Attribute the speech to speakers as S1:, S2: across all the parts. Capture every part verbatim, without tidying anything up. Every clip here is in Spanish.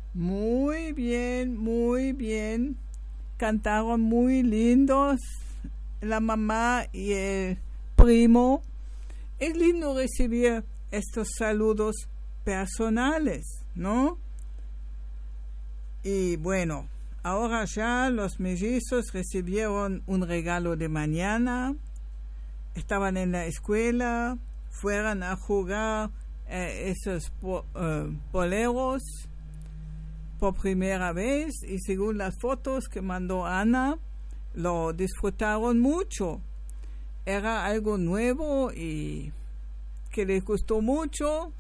S1: Muy bien, muy bien. Cantaron muy lindos la mamá y el primo. Es lindo recibir estos saludos personales, ¿no? Y bueno, ahora ya los mellizos recibieron un regalo de mañana. Estaban en la escuela, fueron a jugar eh, esos po, eh, boleros por primera vez, y según las fotos que mandó Ana, lo disfrutaron mucho. Era algo nuevo y que les gustó mucho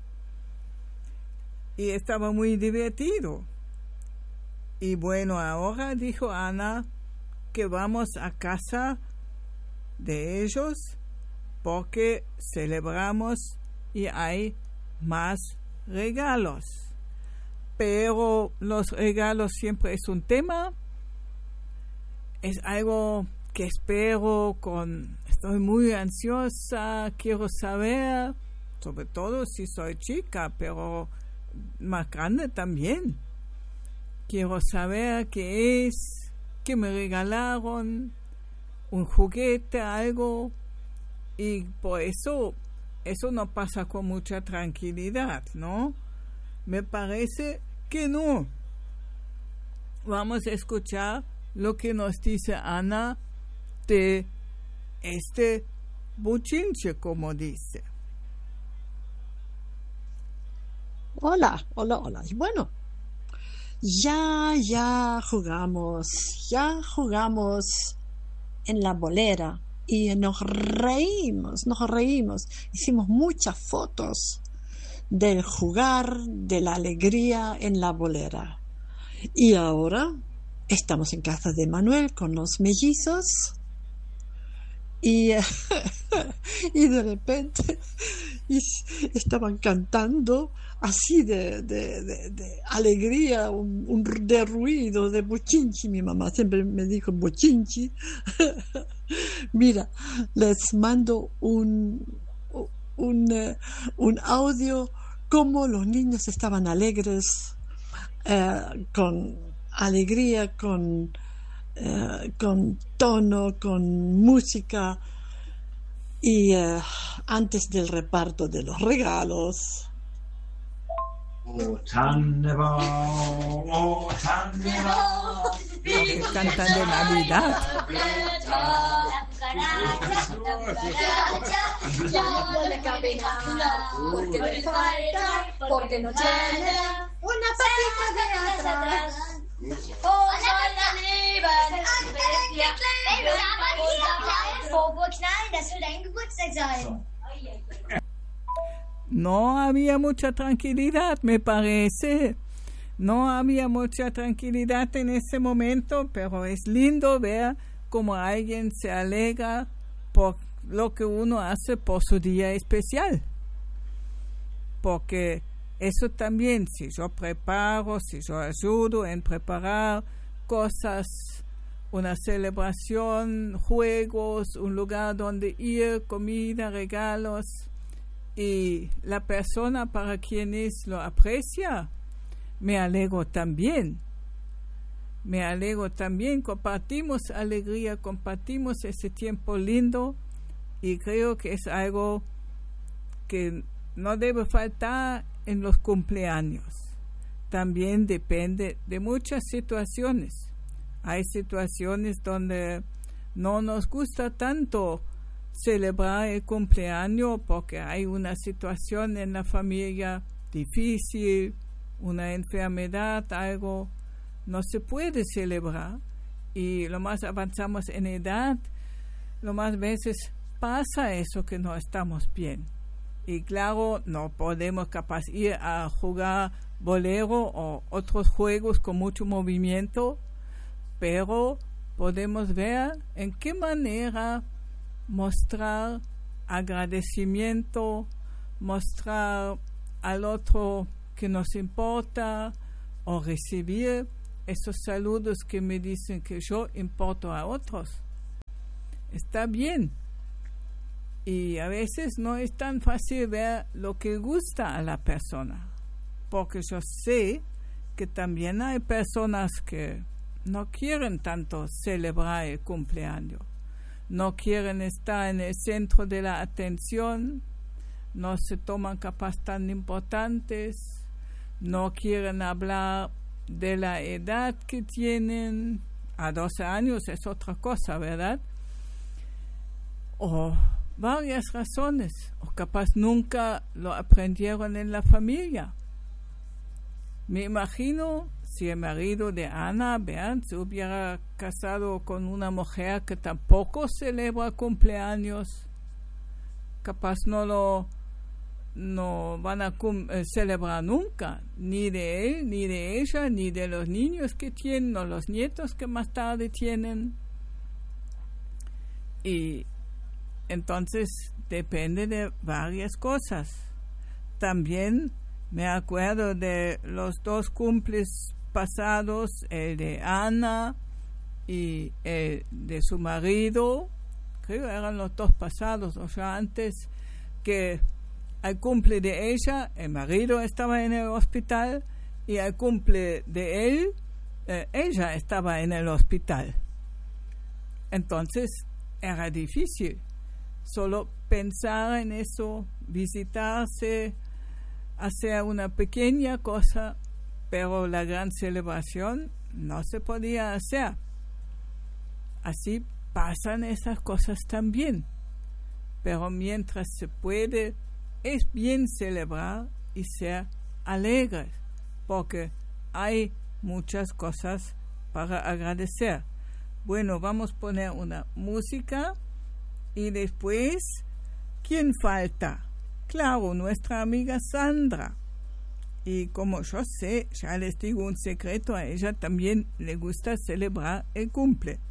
S1: y estaba muy divertido. Y bueno, ahora dijo Ana que vamos a casa de ellos porque celebramos y hay más regalos. Pero los regalos siempre es un tema, es algo que espero con, estoy muy ansiosa, quiero saber, sobre todo si soy chica, pero más grande también. Quiero saber qué es, qué me regalaron, un juguete, algo, y por eso, eso no pasa con mucha tranquilidad, ¿no? Me parece que no. Vamos a escuchar lo que nos dice Ana de este bochinche, como dice.
S2: Hola, hola, hola. Y bueno, ya, ya jugamos, ya jugamos en la bolera y nos reímos, nos reímos. Hicimos muchas fotos del jugar, de la alegría en la bolera. Y ahora estamos en casa de Manuel con los mellizos y, y de repente y estaban cantando así de, de, de, de alegría, un, un, de ruido, de bochinchi. Mi mamá siempre me dijo bochinchi. Mira, les mando un, un, uh, un audio como los niños estaban alegres, uh, con alegría, con, uh, con tono, con música, y uh, antes del reparto de los regalos.
S3: Oh, Tanneba, oh, Tanneba,
S1: que cantan de Navidad.
S4: Porque no tiene una patita de atrás. Oh, la Leben, Vorburg-Knallen, das wird ein Geburtstag sein.
S1: No había mucha tranquilidad, me parece. No había mucha tranquilidad en ese momento, pero es lindo ver cómo alguien se alegra por lo que uno hace por su día especial. Porque eso también, si yo preparo, si yo ayudo en preparar cosas, una celebración, juegos, un lugar donde ir, comida, regalos, y la persona para quienes lo aprecia, me alegro también. Me alegro también, compartimos alegría, compartimos ese tiempo lindo, y creo que es algo que no debe faltar en los cumpleaños. También depende de muchas situaciones. Hay situaciones donde no nos gusta tanto celebrar el cumpleaños porque hay una situación en la familia difícil, una enfermedad, algo, no se puede celebrar, y lo más avanzamos en edad, lo más veces pasa eso que no estamos bien. Y claro, no podemos capaz ir a jugar bolero o otros juegos con mucho movimiento, pero podemos ver en qué manera mostrar agradecimiento, mostrar al otro que nos importa, o recibir esos saludos que me dicen que yo importo a otros. Está bien. Y a veces no es tan fácil ver lo que gusta a la persona, porque yo sé que también hay personas que no quieren tanto celebrar el cumpleaños, no quieren estar en el centro de la atención, no se toman capaz tan importantes, no quieren hablar de la edad que tienen. A doce años es otra cosa, ¿verdad? O varias razones, o capaz nunca lo aprendieron en la familia. Me imagino si el marido de Ana, Bernd, se hubiera casado con una mujer que tampoco celebra cumpleaños, capaz no lo no van a cum- eh, celebrar nunca, ni de él, ni de ella, ni de los niños que tienen, o los nietos que más tarde tienen. Y entonces depende de varias cosas. También me acuerdo de los dos cumples pasados, el de Ana y el de su marido, creo eran los dos pasados, o sea, antes que al cumple de ella, el marido estaba en el hospital, y al cumple de él, eh, ella estaba en el hospital. Entonces era difícil solo pensar en eso, visitarse, hacer una pequeña cosa, pero la gran celebración no se podía hacer. Así pasan esas cosas también, pero mientras se puede, es bien celebrar y ser alegres, porque hay muchas cosas para agradecer. Bueno, vamos a poner una música y después, ¿quién falta? Claro, nuestra amiga Sandra. Y como yo sé, ya les digo un secreto, a ella también le gusta celebrar el cumple.